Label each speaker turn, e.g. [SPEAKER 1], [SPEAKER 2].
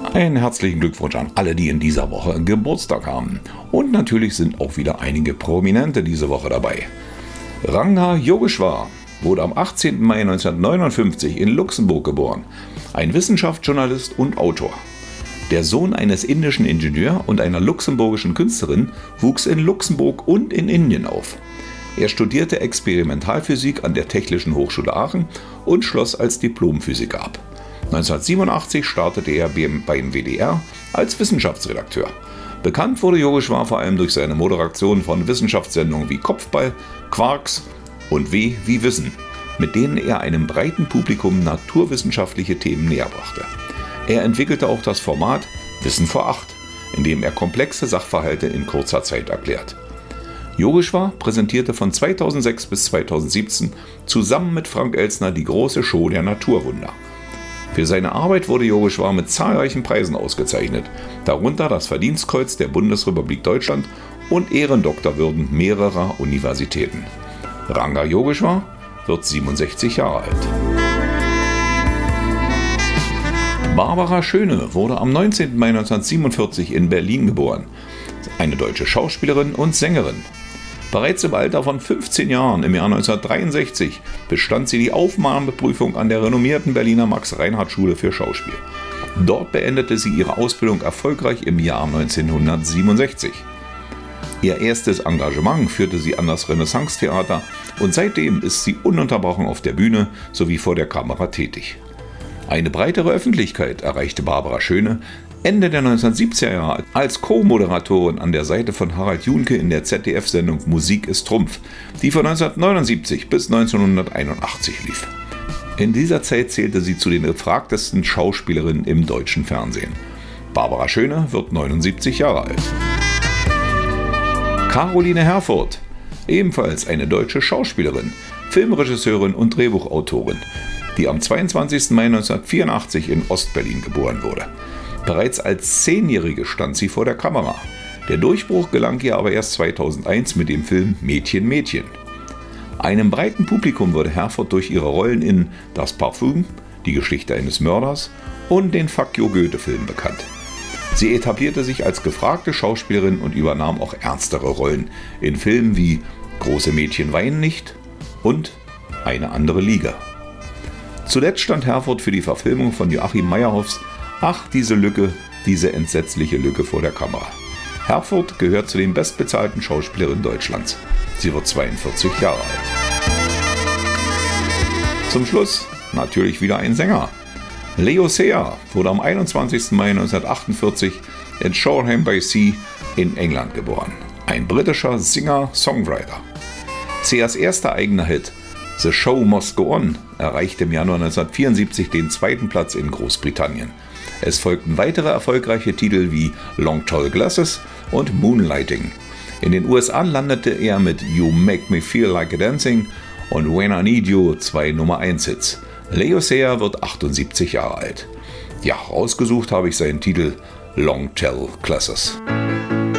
[SPEAKER 1] Einen herzlichen Glückwunsch an alle, die in dieser Woche Geburtstag haben. Und natürlich sind auch wieder einige Prominente diese Woche dabei. Ranga Yogeshwar wurde am 18. Mai 1959 in Luxemburg geboren. Ein Wissenschaftsjournalist und Autor. Der Sohn eines indischen Ingenieurs und einer luxemburgischen Künstlerin wuchs in Luxemburg und in Indien auf. Er studierte Experimentalphysik an der Technischen Hochschule Aachen und schloss als Diplomphysiker ab. 1987 startete er beim WDR als Wissenschaftsredakteur. Bekannt wurde Yogeshwar vor allem durch seine Moderation von Wissenschaftssendungen wie Kopfball, Quarks und W wie Wissen, mit denen er einem breiten Publikum naturwissenschaftliche Themen näherbrachte. Er entwickelte auch das Format Wissen vor 8, in dem er komplexe Sachverhalte in kurzer Zeit erklärt. Yogeshwar präsentierte von 2006 bis 2017 zusammen mit Frank Elstner die große Show der Naturwunder. Für seine Arbeit wurde Yogeshwar mit zahlreichen Preisen ausgezeichnet, darunter das Verdienstkreuz der Bundesrepublik Deutschland und Ehrendoktorwürden mehrerer Universitäten. Ranga Yogeshwar wird 67 Jahre alt. Barbara Schöne wurde am 19. Mai 1947 in Berlin geboren. Eine deutsche Schauspielerin und Sängerin. Bereits im Alter von 15 Jahren im Jahr 1963 bestand sie die Aufnahmeprüfung an der renommierten Berliner Max-Reinhardt-Schule für Schauspiel. Dort beendete sie ihre Ausbildung erfolgreich im Jahr 1967. Ihr erstes Engagement führte sie an das Renaissance-Theater und seitdem ist sie ununterbrochen auf der Bühne sowie vor der Kamera tätig. Eine breitere Öffentlichkeit erreichte Barbara Schöne Ende der 1970er Jahre als Co-Moderatorin an der Seite von Harald Junke in der ZDF-Sendung Musik ist Trumpf, die von 1979 bis 1981 lief. In dieser Zeit zählte sie zu den gefragtesten Schauspielerinnen im deutschen Fernsehen. Barbara Schöne wird 79 Jahre alt. Caroline Herfurth, ebenfalls eine deutsche Schauspielerin, Filmregisseurin und Drehbuchautorin, die am 22. Mai 1984 in Ostberlin geboren wurde. Bereits als 10-Jährige stand sie vor der Kamera. Der Durchbruch gelang ihr aber erst 2001 mit dem Film Mädchen, Mädchen. Einem breiten Publikum wurde Herfurth durch ihre Rollen in Das Parfüm, Die Geschichte eines Mörders und den Fuck you Goethe-Film bekannt. Sie etablierte sich als gefragte Schauspielerin und übernahm auch ernstere Rollen in Filmen wie Große Mädchen weinen nicht und Eine andere Liga. Zuletzt stand Herfurth für die Verfilmung von Joachim Meyerhoffs Ach, diese Lücke, diese entsetzliche Lücke vor der Kamera. Herfurth gehört zu den bestbezahlten Schauspielerinnen Deutschlands. Sie wird 42 Jahre alt. Zum Schluss natürlich wieder ein Sänger. Leo Sayer wurde am 21. Mai 1948 in Shoreham by Sea in England geboren. Ein britischer Singer-Songwriter. Sayers erster eigener Hit The Show Must Go On erreichte im Januar 1974 den zweiten Platz in Großbritannien. Es folgten weitere erfolgreiche Titel wie Long Tall Glasses und Moonlighting. In den USA landete er mit You Make Me Feel Like a Dancing und When I Need You 2 Nummer-1-Hits. Leo Sayer wird 78 Jahre alt. Ja, rausgesucht habe ich seinen Titel Long Tall Glasses.